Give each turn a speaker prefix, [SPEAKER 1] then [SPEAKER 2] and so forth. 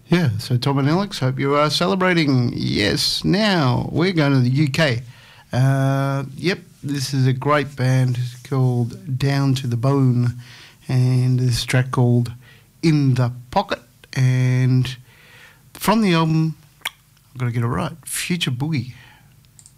[SPEAKER 1] Yeah, so Tom and Alex, hope you are celebrating. Yes, now we're going to the UK. Yep, this is a great band called Down to the Bone, and this track called In the Pocket, and from the album, I've got to get it right, Future Boogie.